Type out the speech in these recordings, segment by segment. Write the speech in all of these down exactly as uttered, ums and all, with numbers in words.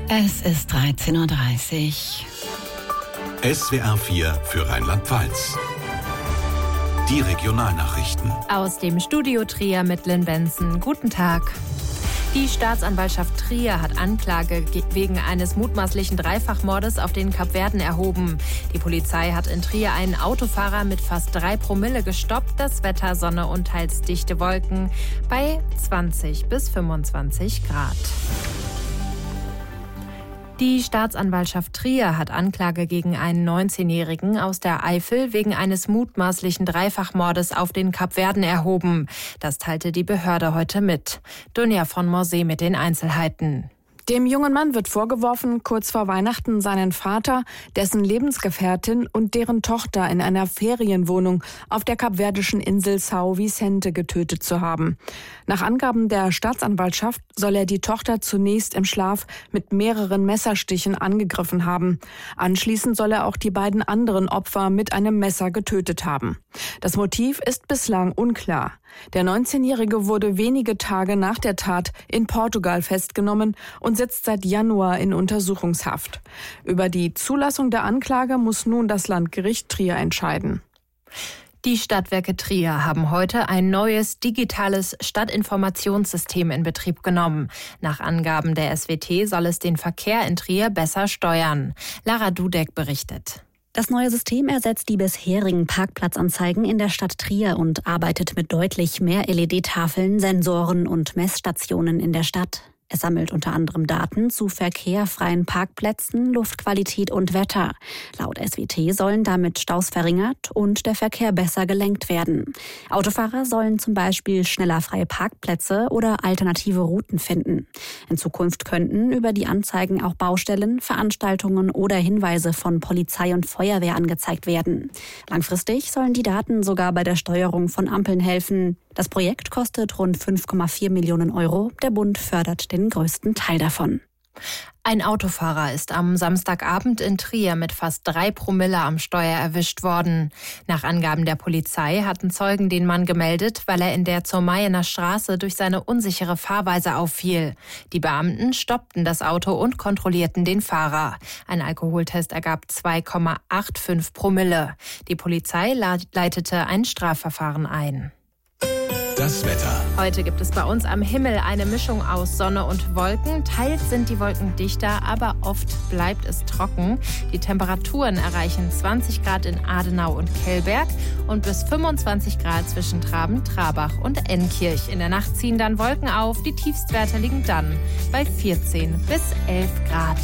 Es ist dreizehn Uhr dreißig. S W R vier für Rheinland-Pfalz. Die Regionalnachrichten. Aus dem Studio Trier mit Lynn Benson. Guten Tag. Die Staatsanwaltschaft Trier hat Anklage wegen eines mutmaßlichen Dreifachmordes auf den Kapverden erhoben. Die Polizei hat in Trier einen Autofahrer mit fast drei Promille gestoppt. Das Wetter, Sonne und teils dichte Wolken bei zwanzig bis fünfundzwanzig Grad. Die Staatsanwaltschaft Trier hat Anklage gegen einen neunzehnjährigen aus der Eifel wegen eines mutmaßlichen Dreifachmordes auf den Kapverden erhoben. Das teilte die Behörde heute mit. Dunja von Morsee mit den Einzelheiten. Dem jungen Mann wird vorgeworfen, kurz vor Weihnachten seinen Vater, dessen Lebensgefährtin und deren Tochter in einer Ferienwohnung auf der kapverdischen Insel São Vicente getötet zu haben. Nach Angaben der Staatsanwaltschaft soll er die Tochter zunächst im Schlaf mit mehreren Messerstichen angegriffen haben. Anschließend soll er auch die beiden anderen Opfer mit einem Messer getötet haben. Das Motiv ist bislang unklar. Der neunzehnjährige wurde wenige Tage nach der Tat in Portugal festgenommen und sitzt seit Januar in Untersuchungshaft. Über die Zulassung der Anklage muss nun das Landgericht Trier entscheiden. Die Stadtwerke Trier haben heute ein neues digitales Stadtinformationssystem in Betrieb genommen. Nach Angaben der S W T soll es den Verkehr in Trier besser steuern. Lara Dudek berichtet. Das neue System ersetzt die bisherigen Parkplatzanzeigen in der Stadt Trier und arbeitet mit deutlich mehr L E D-Tafeln, Sensoren und Messstationen in der Stadt. Es sammelt unter anderem Daten zu verkehrfreien Parkplätzen, Luftqualität und Wetter. Laut S W T sollen damit Staus verringert und der Verkehr besser gelenkt werden. Autofahrer sollen zum Beispiel schneller freie Parkplätze oder alternative Routen finden. In Zukunft könnten über die Anzeigen auch Baustellen, Veranstaltungen oder Hinweise von Polizei und Feuerwehr angezeigt werden. Langfristig sollen die Daten sogar bei der Steuerung von Ampeln helfen. Das Projekt kostet rund fünf Komma vier Millionen Euro. Der Bund fördert den größten Teil davon. Ein Autofahrer ist am Samstagabend in Trier mit fast drei Promille am Steuer erwischt worden. Nach Angaben der Polizei hatten Zeugen den Mann gemeldet, weil er in der zur Mayener Straße durch seine unsichere Fahrweise auffiel. Die Beamten stoppten das Auto und kontrollierten den Fahrer. Ein Alkoholtest ergab zwei Komma fünfundachtzig Promille. Die Polizei leitete ein Strafverfahren ein. Das Wetter. Heute gibt es bei uns am Himmel eine Mischung aus Sonne und Wolken. Teils sind die Wolken dichter, aber oft bleibt es trocken. Die Temperaturen erreichen zwanzig Grad in Adenau und Kellberg und bis fünfundzwanzig Grad zwischen Traben, Trabach und Enkirch. In der Nacht ziehen dann Wolken auf. Die Tiefstwerte liegen dann bei vierzehn bis elf Grad.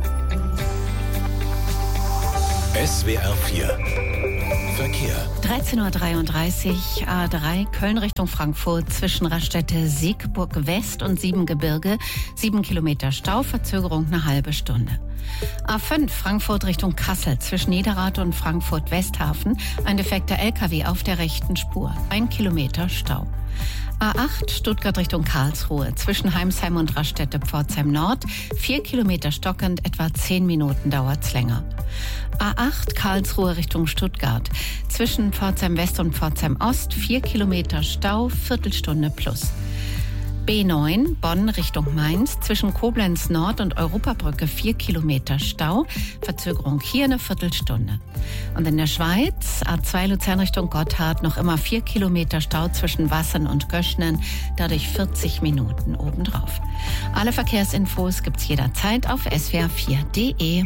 S W R vier. Verkehr. dreizehn Uhr dreiunddreißig, A drei, Köln Richtung Frankfurt, zwischen Raststätte Siegburg West und Siebengebirge, sieben Kilometer Stau, Verzögerung eine halbe Stunde. A fünf, Frankfurt Richtung Kassel, zwischen Niederrad und Frankfurt Westhafen, ein defekter L K W auf der rechten Spur, ein Kilometer Stau. A acht, Stuttgart Richtung Karlsruhe, zwischen Heimsheim und Raststätte Pforzheim Nord, vier Kilometer stockend, etwa zehn Minuten dauert's länger. A acht, Karlsruhe Richtung Stuttgart, zwischen Pforzheim West und Pforzheim Ost, vier Kilometer Stau, Viertelstunde plus. B neun, Bonn Richtung Mainz, zwischen Koblenz Nord und Europabrücke vier Kilometer Stau, Verzögerung hier eine Viertelstunde. Und in der Schweiz, A zwei Luzern Richtung Gotthard, noch immer vier Kilometer Stau zwischen Wassen und Göschnen, dadurch vierzig Minuten obendrauf. Alle Verkehrsinfos gibt's jederzeit auf S W R vier Punkt de.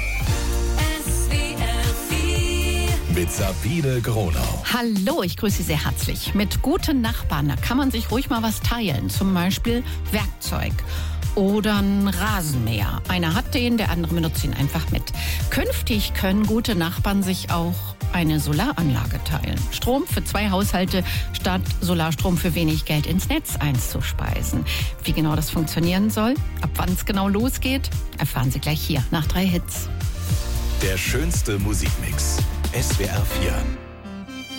Mit Sabine Gronau. Hallo, ich grüße Sie sehr herzlich. Mit guten Nachbarn, da kann man sich ruhig mal was teilen. Zum Beispiel Werkzeug oder ein Rasenmäher. Einer hat den, der andere benutzt ihn einfach mit. Künftig können gute Nachbarn sich auch eine Solaranlage teilen. Strom für zwei Haushalte statt Solarstrom für wenig Geld ins Netz einzuspeisen. Wie genau das funktionieren soll, ab wann es genau losgeht, erfahren Sie gleich hier nach drei Hits. Der schönste Musikmix. S W R vier.